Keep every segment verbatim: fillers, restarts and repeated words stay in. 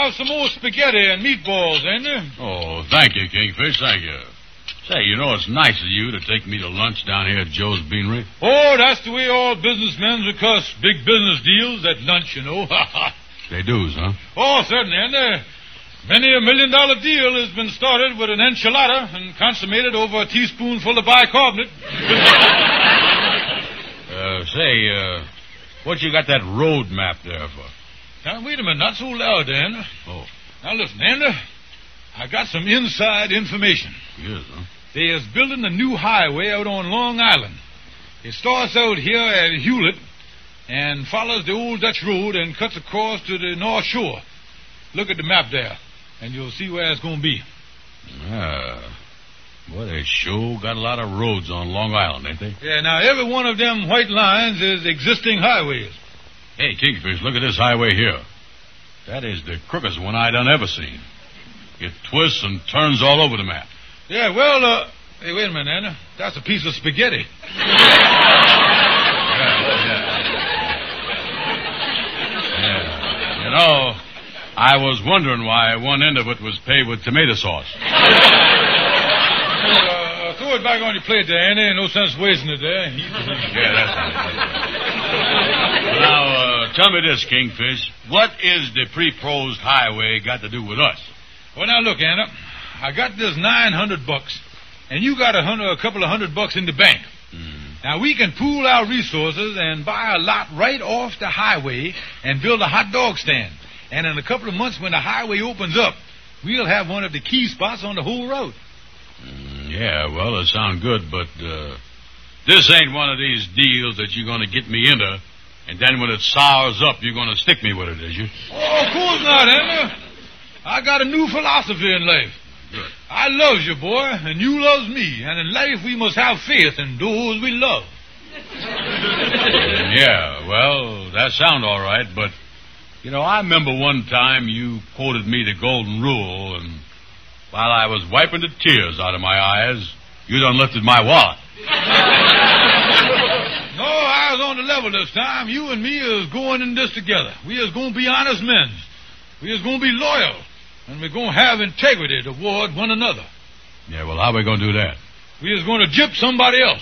have some more spaghetti and meatballs, Andy? Oh, thank you, Kingfish, thank you. Say, you know, it's nice of you to take me to lunch down here at Joe's Beanery. Oh, that's the way all businessmen discuss big business deals at lunch, you know. They do, huh? Oh, certainly, Andy. Many a million-dollar deal has been started with an enchilada and consummated over a teaspoonful of bicarbonate. uh, say, uh, what you got that road map there for? Now, wait a minute. Not so loud, Andy. Oh. Now, listen, Andy. I got some inside information. Yes, huh? They is building a new highway out on Long Island. It starts out here at Hewlett and follows the old Dutch road and cuts across to the North Shore. Look at the map there, and you'll see where it's going to be. Ah. Boy, they sure got a lot of roads on Long Island, ain't they? Yeah, now every one of them white lines is existing highways. Hey, Kingfish, look at this highway here. That is the crookest one I done ever seen. It twists and turns all over the map. Yeah, well, uh... Hey, wait a minute, Anna. That's a piece of spaghetti. yeah, yeah. yeah. You know, I was wondering why one end of it was paved with tomato sauce. uh, throw it back on your plate there, Andy. No sense wasting it there. yeah, that's right. Now, uh, tell me this, Kingfish. What is the pre-prosed highway got to do with us? Well, now, look, Anna. I got this nine hundred bucks, and you got a, hundred, a couple of hundred bucks in the bank. Mm. Now, we can pool our resources and buy a lot right off the highway and build a hot dog stand. And in a couple of months, when the highway opens up, we'll have one of the key spots on the whole road. Mm, yeah, well, it sounds good, but uh, this ain't one of these deals that you're going to get me into, and then when it sours up, you're going to stick me with it, is you? Oh, of course not, Anna. I got a new philosophy in life. Good. I loves you, boy, and you loves me. And in life, we must have faith in those we love. Yeah, well, that sounds all right, but, you know, I remember one time you quoted me the golden rule, and while I was wiping the tears out of my eyes, you done lifted my wallet. No, I was on the level this time. You and me is going in this together. We is going to be honest men. We is going to be loyal. And we're going to have integrity toward one another. Yeah, well, how are we going to do that? We is going to gyp somebody else.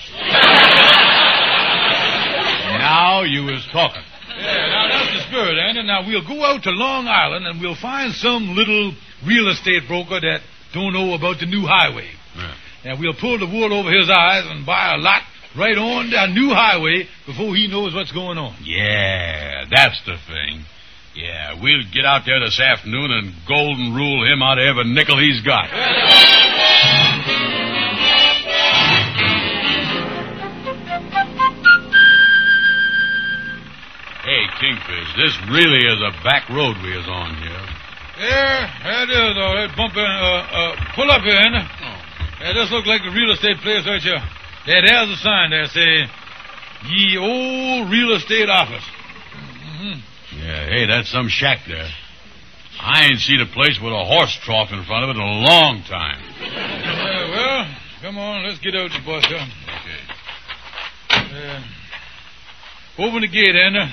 Now you is talking. Yeah, now that's the spirit, Andy. Now we'll go out to Long Island and we'll find some little real estate broker that don't know about the new highway. Yeah. And we'll pull the wool over his eyes and buy a lot right on that new highway before he knows what's going on. Yeah, that's the thing. Yeah, we'll get out there this afternoon and golden rule him out of every nickel he's got. Hey, Kingfish, this really is a back road we is on here. Yeah, that is all right. Bump in, uh, uh, pull up here, Andy. Oh. Yeah, this looks like the real estate place right here. Yeah, there's a sign there say, Ye Old Real Estate Office. Mm-hmm. Yeah, hey, that's some shack there. I ain't seen a place with a horse trough in front of it in a long time. Yeah, well, come on, let's get out the bus here. Okay. Uh, open the gate, Anna.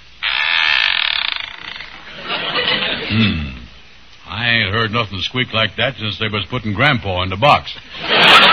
Hmm. I ain't heard nothing squeak like that since they was putting Grandpa in the box. Uh,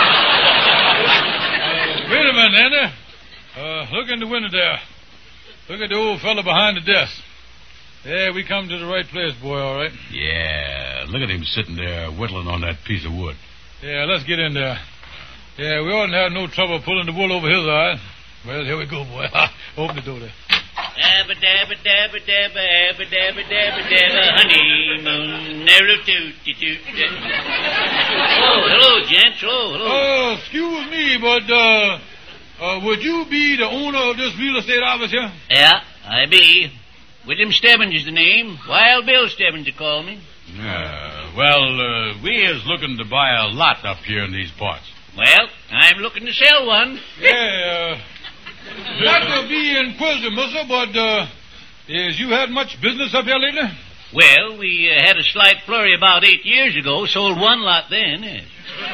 wait a minute, Anna. Uh, look in the window there. Look at the old fella behind the desk. Yeah, we come to the right place, boy, all right? Yeah, look at him sitting there whittling on that piece of wood. Yeah, let's get in there. Yeah, we oughtn't have no trouble pulling the wool over his eyes. Well, here we go, boy. Open the door there. Abba dabba dabba dabba abba dabba dabba dabba honeymoon never tooty toot. Oh, hello, gents. Hello, hello. Oh, excuse me, but uh, uh, would you be the owner of this real estate office here? Yeah, I be. William Stebbins is the name. Wild Bill Stebbins, they call me. Yeah, well, uh, we is looking to buy a lot up here in these parts. Well, I'm looking to sell one. Yeah, uh, not to be inquisitive, mister, but uh, is you had much business up here lately? Well, we uh, had a slight flurry about eight years ago. Sold one lot then. Yes.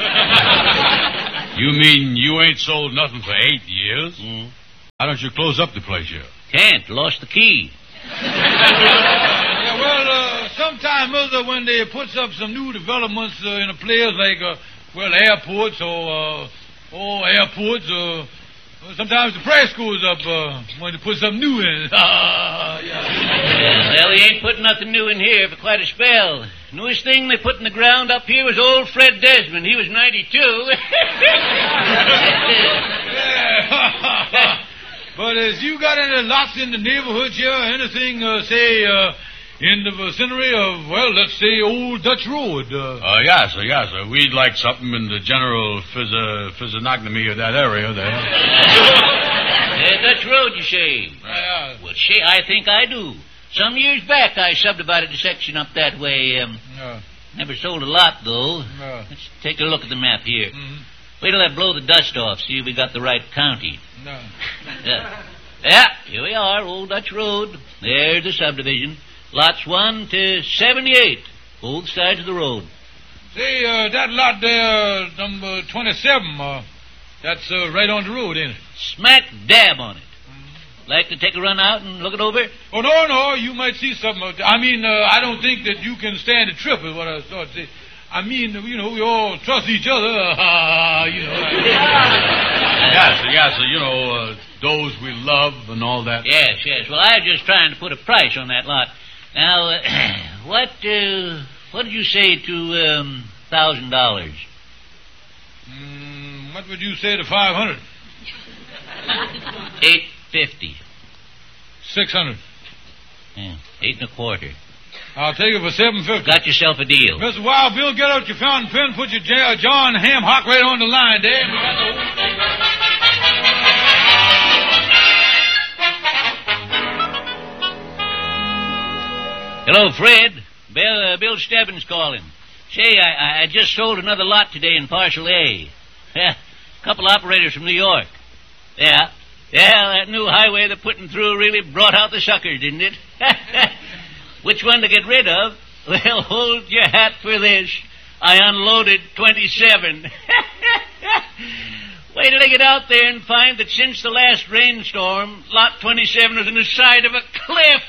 You mean you ain't sold nothing for eight years? Mm. Why don't you close up the place here? Can't. Lost the key. Yeah, well, uh, sometimes, Mother, when they puts up some new developments uh, in a place like, uh, well, airports or, uh, or airports, uh, sometimes the price goes up uh, when they put something new in. Ah, yeah. Yeah, well, he ain't putting nothing new in here for quite a spell. Newest thing they put in the ground up here was old Fred Desmond. He was ninety-two. Yeah. But as you got any lots in the neighborhood here, anything, uh, say, uh, in the vicinity of, well, let's say, Old Dutch Road? Uh, Uh, yeah, sir, yeah, sir. We'd like something in the general physio- physiognomy of that area there. Uh, Dutch Road, you say? yeah. Well, say, I think I do. Some years back, I subdivided a section up that way. Um, Yeah. never sold a lot, though. Yeah. Let's take a look at the map here. Mhm. Wait till I blow the dust off, see if we got the right county. No. Yeah. Yeah, here we are, Old Dutch Road. There's the subdivision. Lots one to seventy-eight, both sides of the road. Say, uh, that lot there, number twenty-seven, uh, that's uh, right on the road, ain't it? Smack dab on it. Like to take a run out and look it over? Oh, no, no, you might see something. out there. I mean, uh, I don't think that you can stand a trip is what I was trying to say. I mean, you know, we all trust each other, uh, you know. Yes, sir, yes, sir. You know, uh, those we love and all that. Yes, yes. Well, I was just trying to put a price on that lot. Now, uh, what, uh, what did you say to, um, thousand dollars? Mm, what would you say to five hundred? Eight fifty. Six hundred. Yeah, eight and a quarter. I'll take it for seven fifty. Got yourself a deal. Mister Wild Bill, get out your fountain pen, put your J- uh, John Ham Hock right on the line there. We got the whole thing. Hello, Fred. Bill, uh, Bill Stebbins calling. Say, I, I just sold another lot today in Parcel A. Yeah, a couple operators from New York. Yeah. Yeah, that new highway they're putting through really brought out the suckers, didn't it? Which one to get rid of? Well, hold your hat for this. I unloaded twenty-seven. Wait till they get out there and find that since the last rainstorm, Lot twenty-seven was on the side of a cliff.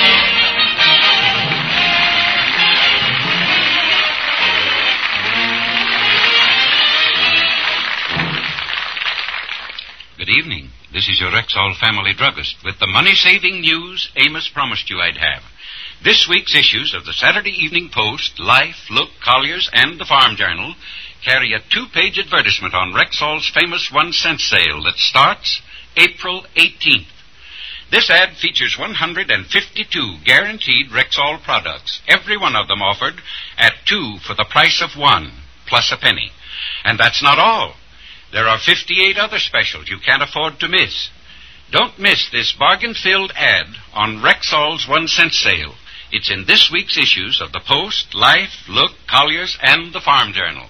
Good evening. This is your Rexall family druggist with the money-saving news Amos promised you I'd have. This week's issues of the Saturday Evening Post, Life, Look, Collier's, and the Farm Journal carry a two-page advertisement on Rexall's famous one-cent sale that starts April eighteenth. This ad features one hundred fifty-two guaranteed Rexall products, every one of them offered at two for the price of one, plus a penny. And that's not all. There are fifty-eight other specials you can't afford to miss. Don't miss this bargain-filled ad on Rexall's one-cent sale. It's in this week's issues of the Post, Life, Look, Collier's, and the Farm Journal.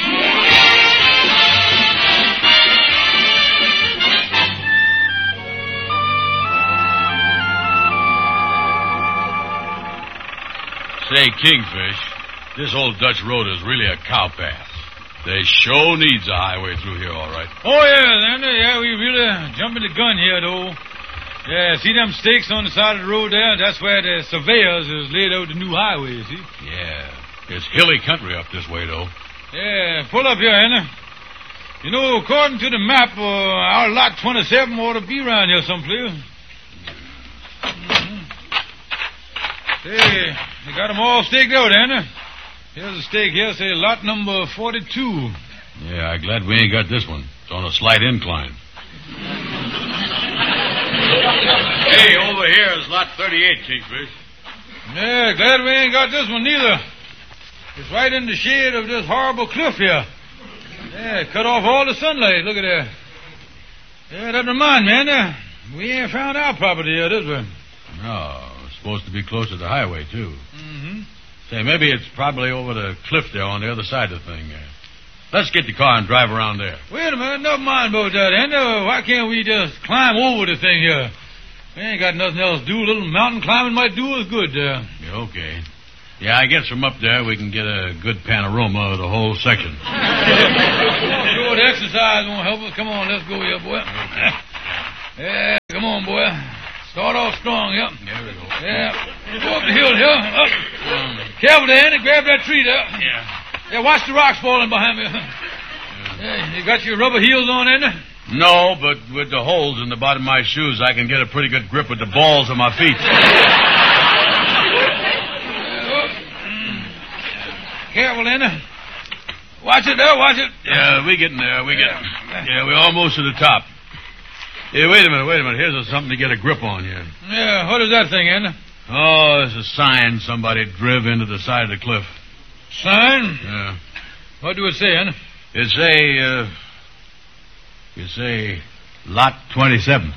Say, Kingfish, this old Dutch road is really a cow path. They sure needs a highway through here, all right. Oh, yeah, Andy, yeah, we really jumping the gun here, though. Yeah, see them stakes on the side of the road there? That's where the surveyors has laid out the new highway, see? Yeah, it's hilly country up this way, though. Yeah, pull up here, Andy. You know, according to the map, uh, our lot twenty-seven ought to be around here someplace. Mm-hmm. Hey, they got them all staked out, Andy. Here's a stake here, say lot number forty-two. Yeah, I'm glad we ain't got this one. It's on a slight incline. Hey, over here is lot thirty-eight, Kingfish. Yeah, glad we ain't got this one neither. It's right in the shade of this horrible cliff here. Yeah, cut off all the sunlight. Look at that. Yeah, that remind me, Andy. We ain't found our property here this way. No, it's supposed to be close to the highway, too. Mm-hmm. Say, maybe it's probably over the cliff there on the other side of the thing. Uh, let's get the car and drive around there. Wait a minute, never mind about that, Andy. Why can't we just climb over the thing here? We ain't got nothing else to do. A little mountain climbing might do us good there. Yeah, okay. Yeah, I guess from up there we can get a good panorama of the whole section. Short exercise won't help us. Come on, let's go here, boy. Yeah, come on, boy. Start off strong, yep. There we go. Yeah. Go up the hill here. Up. Careful there, Andy. Grab that tree there. Yeah. Yeah, watch the rocks falling behind me. Yeah, you got your rubber heels on, Andy? No, but with the holes in the bottom of my shoes, I can get a pretty good grip with the balls of my feet. Careful, Andy. Watch it there, watch it. Yeah, we getting there, we getting Yeah, we're almost to the top. Yeah, wait a minute, wait a minute. Here's something to get a grip on here. Yeah, what is that thing, Andy? Oh, it's a sign somebody driv into the side of the cliff. Sign? Yeah. What do it say, Andy? It say, uh... You say, Lot twenty-seven.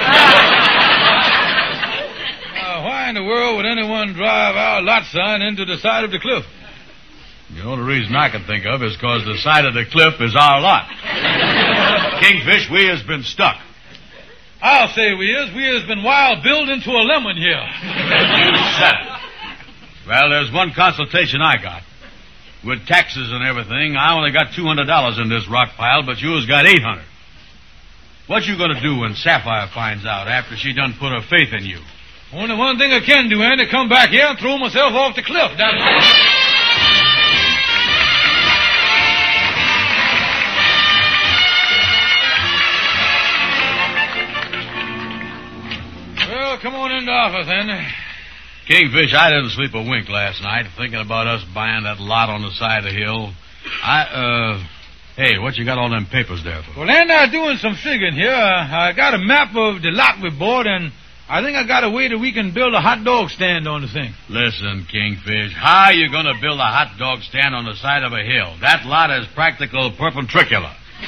Uh, why in the world would anyone drive our lot sign into the side of the cliff? The only reason I can think of is because the side of the cliff is our lot. Kingfish, we has been stuck. I'll say we is. We has been wild billed into a lemon here. You said it. Well, there's one consultation I got. With taxes and everything, I only got two hundred dollars in this rock pile, but you has got eight hundred dollars. What you gonna do when Sapphire finds out after she done put her faith in you? Only one thing I can do, Andy, come back here and throw myself off the cliff. That's Well, come on in the office, Andy. Kingfish, I didn't sleep a wink last night thinking about us buying that lot on the side of the hill. I, uh... Hey, what you got all them papers there for? Well, Andy, I'm doing some figuring here. Uh, I got a map of the lot we bought, and I think I got a way that we can build a hot dog stand on the thing. Listen, Kingfish, how you going to build a hot dog stand on the side of a hill? That lot is practical perpendicular.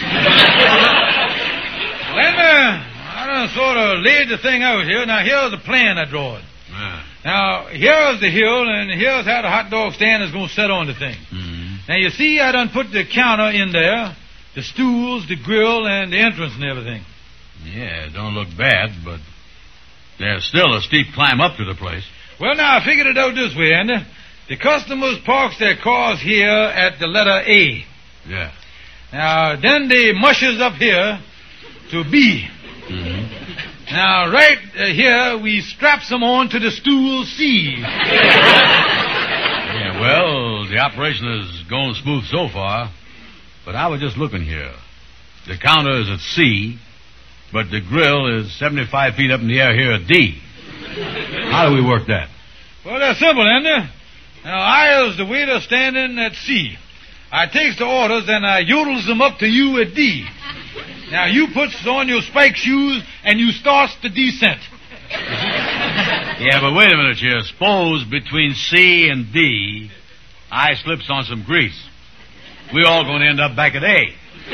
Well, Andy, I done sort of laid the thing out here. Now, here's the plan I drawed. Yeah. Now, here's the hill, and here's how the hot dog stand is going to set on the thing. Mm-hmm. Now, you see, I done put the counter in there, the stools, the grill, and the entrance and everything. Yeah, it don't look bad, but there's still a steep climb up to the place. Well, now, I figured it out this way, Andy. The customers parks their cars here at the letter A. Yeah. Now, then they mushes up here to B. Mm-hmm. Now, right uh, here, we straps them on to the stool C. Yeah, well, the operation is going smooth so far, but I was just looking here. The counter is at C, but the grill is seventy-five feet up in the air here at D. How do we work that? Well, that's simple, Andy. Now, I is the waiter standing at C. I takes the orders and I yodels them up to you at D. Now, you puts on your spike shoes and you starts the descent. Yeah, but wait a minute here. Suppose between C and D, I slips on some grease. We all going to end up back at A.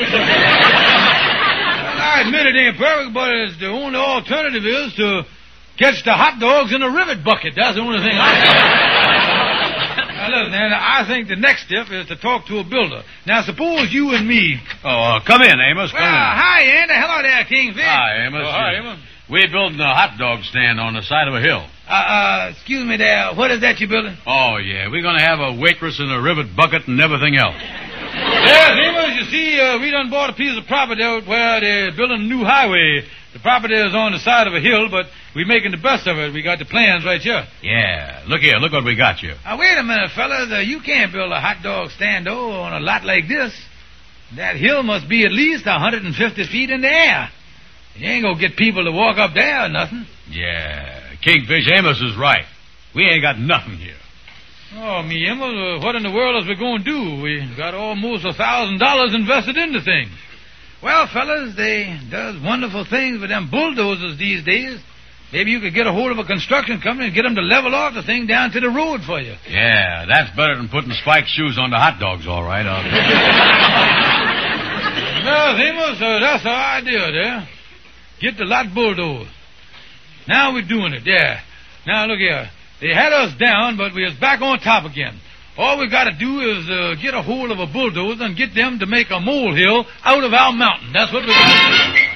I admit it ain't perfect, but it's the only alternative is to catch the hot dogs in a rivet bucket. That's the only thing I Now, listen, Andy, I think the next step is to talk to a builder. Now, suppose you and me... Oh, uh, come in, Amos. Come well, in. hi, Andy. Hello there, Kingfish. Hi, Amos. Oh, hi, Amos. We're building a hot dog stand on the side of a hill. Uh, uh, excuse me there. What is that you're building? Oh, yeah. We're going to have a waitress and a rivet bucket and everything else. Yes, Amos, you see, uh, we done bought a piece of property out where they're building a new highway. The property is on the side of a hill, but we're making the best of it. We got the plans right here. Yeah. Look here. Look what we got here. Now, wait a minute, fellas. Uh, you can't build a hot dog stand, though, on a lot like this. That hill must be at least one hundred fifty feet in the air. You ain't gonna get people to walk up there or nothing. Yeah. Kingfish, Amos is right. We ain't got nothing here. Oh, me, Amos, uh, what in the world is we going to do? We got almost a thousand dollars invested in the thing. Well, fellas, they does wonderful things with them bulldozers these days. Maybe you could get a hold of a construction company and get them to level off the thing down to the road for you. Yeah, that's better than putting spiked shoes on the hot dogs, all right. Uh... Well, Amos, uh, that's our idea there. Get the lot bulldozed. Now we're doing it, yeah. Now, look here. They had us down, but we was back on top again. All we got to do is uh, get a hold of a bulldozer and get them to make a molehill out of our mountain. That's what we're going to do.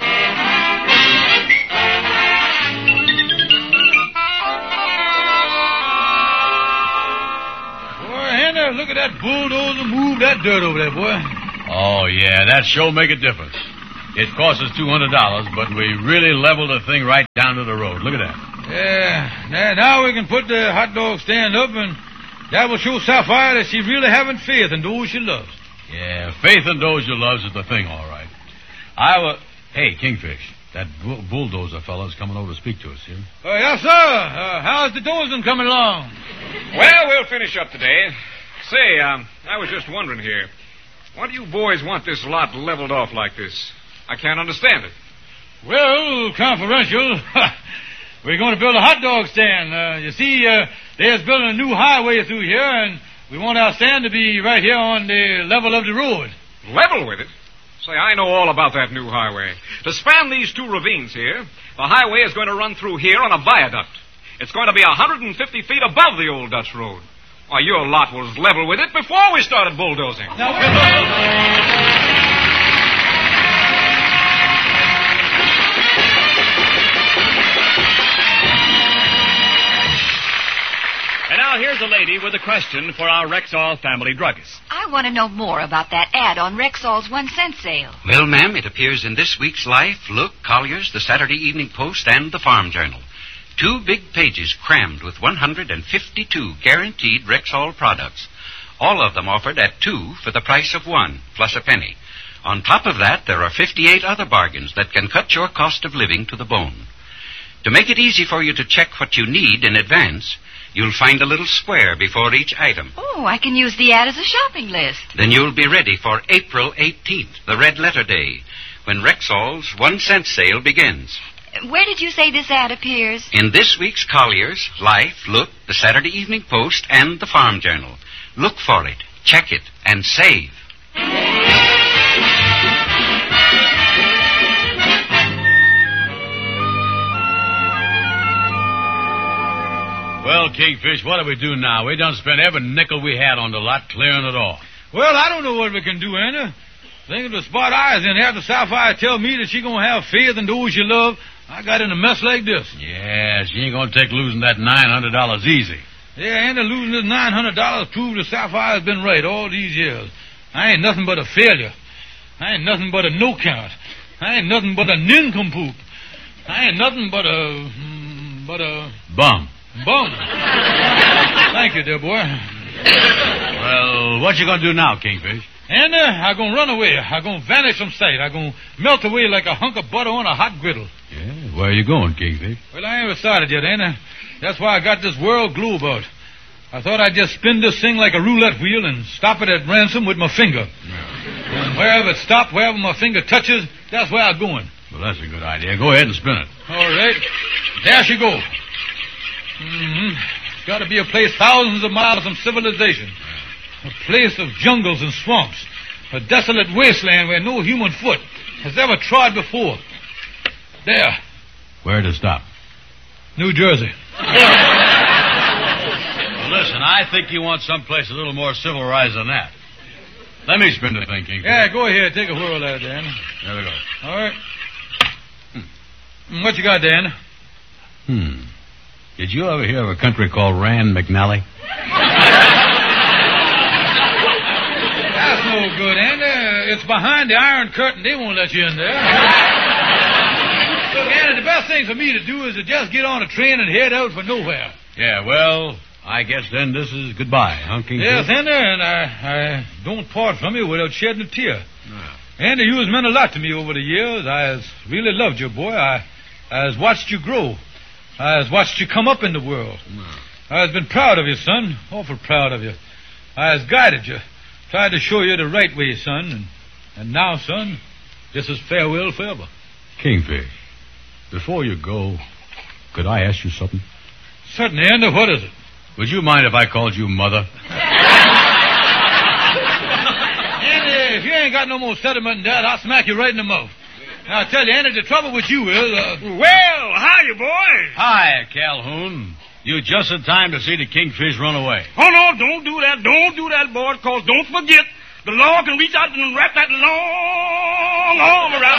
Boy, Henry, look at that bulldozer move that dirt over there, boy. Oh, yeah, that sure make a difference. It cost us two hundred dollars, but we really leveled the thing right down to the road. Look at that. Yeah, now, now we can put the hot dog stand up and That will show Sapphire that she really having faith in those she loves. Yeah, faith in those you loves is the thing, all right. I was... Hey, Kingfish, that bull- bulldozer fellow's coming over to speak to us, here. Uh, yes, sir. Uh, how's the dozing coming along? Well, we'll finish up today. Say, um, I was just wondering here. Why do you boys want this lot leveled off like this? I can't understand it. Well, confidential. We're going to build a hot dog stand. Uh, you see, uh, there's building a new highway through here, and we want our stand to be right here on the level of the road. Level with it? Say, I know all about that new highway. To span these two ravines here, the highway is going to run through here on a viaduct. It's going to be one hundred fifty feet above the old Dutch road. Why, your lot was level with it before we started bulldozing. Now, And now here's a lady with a question for our Rexall family druggist. I want to know more about that ad on Rexall's one-cent sale. Well, ma'am, it appears in this week's Life, Look, Collier's, the Saturday Evening Post, and the Farm Journal. Two big pages crammed with one hundred fifty-two guaranteed Rexall products. All of them offered at two for the price of one, plus a penny. On top of that, there are fifty-eight other bargains that can cut your cost of living to the bone. To make it easy for you to check what you need in advance, you'll find a little square before each item. Oh, I can use the ad as a shopping list. Then you'll be ready for April eighteenth, the Red Letter Day, when Rexall's one-cent sale begins. Where did you say this ad appears? In this week's Collier's, Life, Look, the Saturday Evening Post, and the Farm Journal. Look for it, check it, and save. Well, Kingfish, what do we do now? We done spent every nickel we had on the lot clearing it off. well, I don't know what we can do, Anna. Thinking to spot eyes in after Sapphire tell me that she gonna have faith in those she love, I got in a mess like this. Yeah, she ain't gonna take losing that nine hundred dollars easy. Yeah, Anna, losing this nine hundred dollars proved that Sapphire's been right all these years. I ain't nothing but a failure. I ain't nothing but a no-count. I ain't nothing but a nincompoop. I ain't nothing but a... mm, but a... Bum. bum. Thank you, dear boy. Well, what you gonna do now, Kingfish? And uh, I'm going to run away. I'm going to vanish from sight. I'm going to melt away like a hunk of butter on a hot griddle. Yeah, where are you going, Kingfish? Well, I ain't started yet, ain't I? That's why I got this world globe out. I thought I'd just spin this thing like a roulette wheel and stop it at ransom with my finger. Yeah. And wherever it stops, wherever my finger touches, that's where I'm going. Well, that's a good idea. Go ahead and spin it. All right. There she go. Mm-hmm. It's got to be a place thousands of miles from civilization. A place of jungles and swamps. A desolate wasteland where no human foot has ever trod before. There. Where to stop? New Jersey. Well, listen, I think you want someplace a little more civilized than that. Let me spin the thing, King. Yeah, go ahead. Take a whirl at it, Dan. There we go. All right. Hmm. What you got, Dan? Hmm. Did you ever hear of a country called Rand McNally? That's no good, Andy. It's behind the Iron Curtain. They won't let you in there. Look, Andy, the best thing for me to do is to just get on a train and head out for nowhere. Yeah, well, I guess then this is goodbye, huh, King? Yes, Andy, and I, I don't part from you without shedding a tear. No. Andy, you has meant a lot to me over the years. I has really loved you, boy. I, I has watched you grow. I has watched you come up in the world. No. I has been proud of you, son. Awful proud of you. I has guided you. Tried to show you the right way, son. And, and now, son, this is farewell forever. Kingfish, before you go, could I ask you something? Certainly, Andy. What is it? Would you mind if I called you Mother? Andy, if you ain't got no more sentiment than that, I'll smack you right in the mouth. Now, I tell you, Andy, the trouble with you is... Uh... Well, hiya, boys. Hi, Calhoun. You just in time to see the Kingfish run away. Oh, no, don't do that. Don't do that, boys, because don't forget, the law can reach out and wrap that long arm around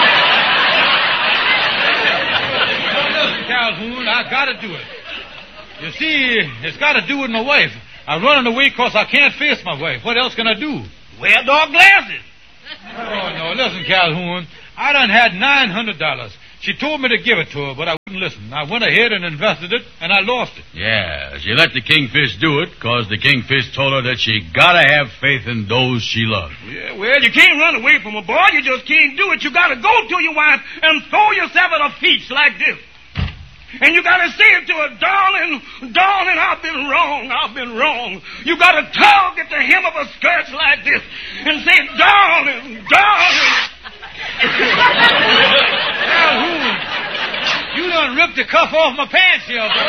Now, listen, Calhoun, I got to do it. You see, it's got to do with my wife. I'm running away because I can't face my wife. What else can I do? Wear dog glasses. Oh, no, listen, Calhoun. I done had nine hundred dollars. She told me to give it to her, but I wouldn't listen. I went ahead and invested it, and I lost it. Yeah, she let the kingfish do it because the kingfish told her that she gotta have faith in those she loves. Yeah, well, you can't run away from a boy. You just can't do it. You gotta go to your wife and throw yourself at her feet like this. And you gotta say it to her, darling, darling, I've been wrong, I've been wrong. You gotta tug at the hem of her skirts like this and say, darling, darling. Calhoun, you done ripped the cuff off my pants here, boy.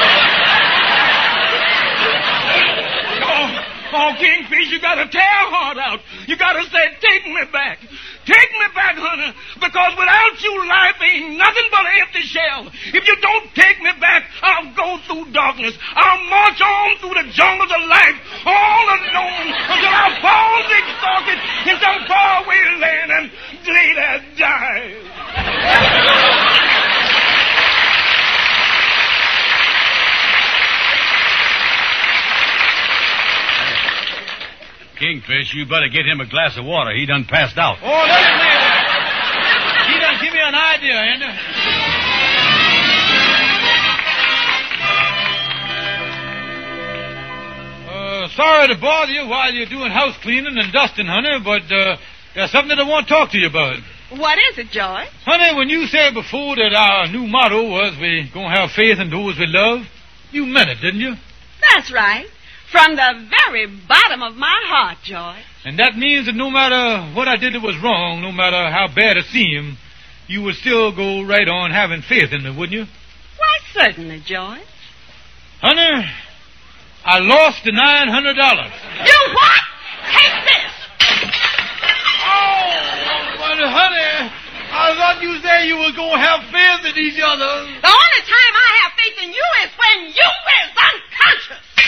Oh, oh, Kingfish, you gotta tear her heart out. You gotta say, take me back. Take me back, honey, because without you, life ain't nothing but an empty shell. If you don't take me back, I'll go through darkness. I'll march on through the jungles of life, all alone, until I fall exhausted in some faraway land and lay there die. Kingfish, you better get him a glass of water. He done passed out. Oh, let him lay there. He done give me an idea, Andy. Uh, sorry to bother you while you're doing house cleaning and dusting, honey, but uh, there's something that I want to talk to you about. What is it, George? Honey, when you said before that our new motto was we gonna have faith in those we love, you meant it, didn't you? That's right. From the very bottom of my heart, George. And that means that no matter what I did that was wrong, no matter how bad it seemed, you would still go right on having faith in me, wouldn't you? Why, certainly, George. Honey, I lost the nine hundred dollars. You what? Take this! Oh, but honey, I thought you said you were going to have faith in each other. The only time I have faith in you is when you